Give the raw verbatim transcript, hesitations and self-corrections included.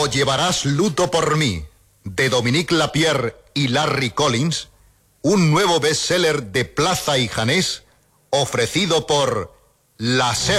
O llevarás luto por mí, de Dominique Lapierre y Larry Collins, un nuevo bestseller de Plaza y Janés, ofrecido por La Ser.